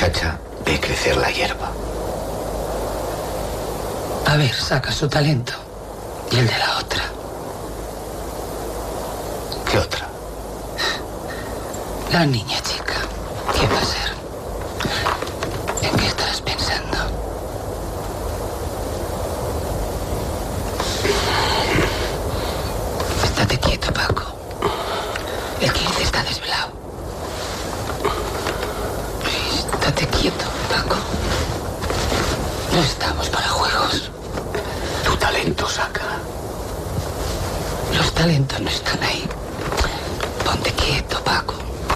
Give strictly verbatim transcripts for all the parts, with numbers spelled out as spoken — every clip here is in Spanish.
muchacha ve crecer la hierba. A ver, saca su talento. Y el de la otra. ¿Qué otra? La niña chica. ¿Qué va a ser? ¿En qué estás pensando? Estate quieto, Paco. El quince está desvelado. Estate quieto, Paco. No estamos para juegos. Tu talento saca. Los talentos no están ahí. Ponte quieto, Paco.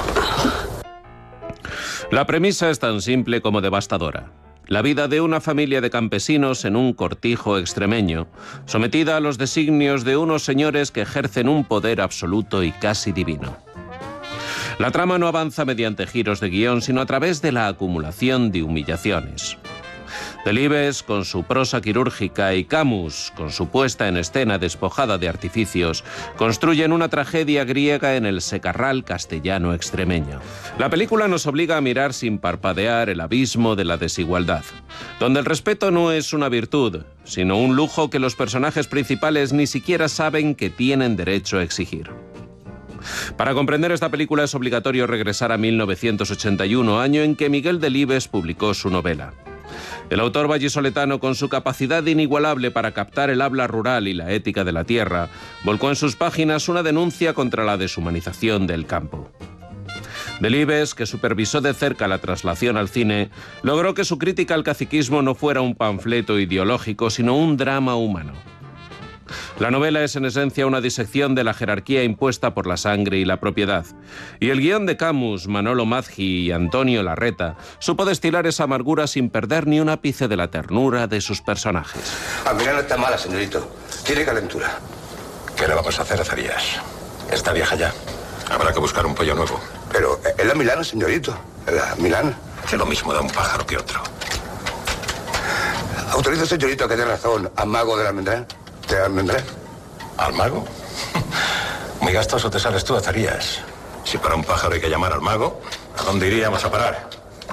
La premisa es tan simple como devastadora. La vida de una familia de campesinos en un cortijo extremeño, sometida a los designios de unos señores que ejercen un poder absoluto y casi divino. La trama no avanza mediante giros de guión, sino a través de la acumulación de humillaciones. Delibes, con su prosa quirúrgica, y Camus, con su puesta en escena despojada de artificios, construyen una tragedia griega en el secarral castellano extremeño. La película nos obliga a mirar sin parpadear el abismo de la desigualdad, donde el respeto no es una virtud, sino un lujo que los personajes principales ni siquiera saben que tienen derecho a exigir. Para comprender esta película es obligatorio regresar a mil novecientos ochenta y uno, año en que Miguel Delibes publicó su novela. El autor vallisoletano, con su capacidad inigualable para captar el habla rural y la ética de la tierra, volcó en sus páginas una denuncia contra la deshumanización del campo. Delibes, que supervisó de cerca la traslación al cine, logró que su crítica al caciquismo no fuera un panfleto ideológico, sino un drama humano. La novela es en esencia una disección de la jerarquía impuesta por la sangre y la propiedad. Y el guión de Camus, Manolo Mazzi y Antonio Larreta supo destilar esa amargura sin perder ni un ápice de la ternura de sus personajes. A Milana está mala, señorito. Tiene calentura. ¿Qué le vamos a hacer, Azarías? Está vieja ya. Habrá que buscar un pollo nuevo. Pero es la Milana, señorito. La Milana. Que lo mismo da un pájaro que otro. Autorizo, señorito, que dé razón al mago de la almendrá. ¿Te almendrá? ¿Al mago? Muy gastoso te sales tú, Azarías. Si para un pájaro hay que llamar al mago, ¿a dónde iríamos a parar?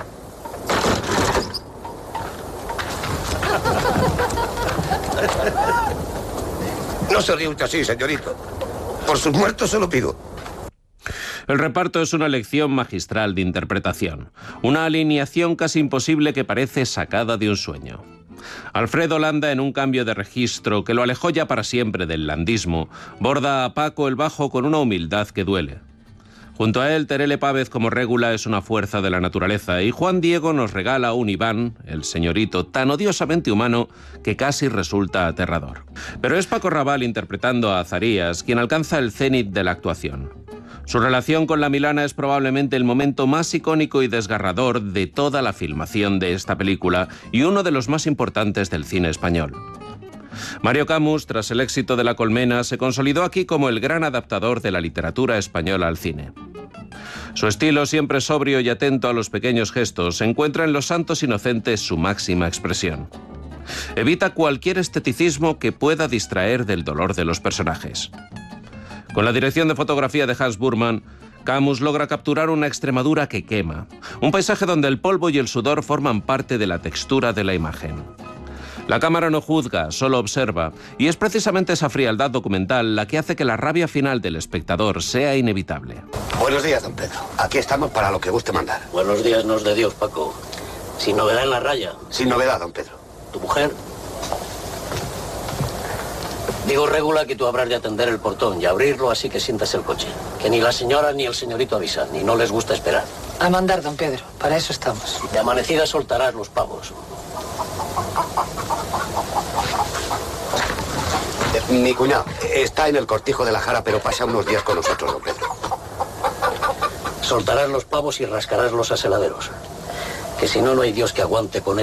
No se ríe usted así, señorito. Por sus muertos se lo pido. El reparto es una lección magistral de interpretación, una alineación casi imposible que parece sacada de un sueño. Alfredo Landa, en un cambio de registro que lo alejó ya para siempre del landismo, borda a Paco el bajo con una humildad que duele. Junto a él, Terele Pávez como Régula es una fuerza de la naturaleza, y Juan Diego nos regala un Iván, el señorito, tan odiosamente humano que casi resulta aterrador. Pero es Paco Raval, interpretando a Azarías, quien alcanza el cenit de la actuación. Su relación con la Milana es probablemente el momento más icónico y desgarrador de toda la filmación de esta película y uno de los más importantes del cine español. Mario Camus, tras el éxito de La Colmena, se consolidó aquí como el gran adaptador de la literatura española al cine. Su estilo, siempre sobrio y atento a los pequeños gestos, encuentra en Los Santos Inocentes su máxima expresión. Evita cualquier esteticismo que pueda distraer del dolor de los personajes. Con la dirección de fotografía de Hans Burman, Camus logra capturar una Extremadura que quema, un paisaje donde el polvo y el sudor forman parte de la textura de la imagen. La cámara no juzga, solo observa, y es precisamente esa frialdad documental la que hace que la rabia final del espectador sea inevitable. Buenos días, don Pedro. Aquí estamos para lo que guste mandar. Buenos días nos de Dios, Paco. Sin novedad en la raya. Sin novedad, don Pedro. ¿Tu mujer? Digo, Régula, que tú habrás de atender el portón y abrirlo, así que sientas el coche. Que ni la señora ni el señorito avisan, y no les gusta esperar. A mandar, don Pedro. Para eso estamos. De amanecida soltarás los pavos. Eh, mi cuñado está en el cortijo de la Jara, pero pasa unos días con nosotros, don Pedro. Soltarás los pavos y rascarás los aseladeros. Que si no, no hay Dios que aguante con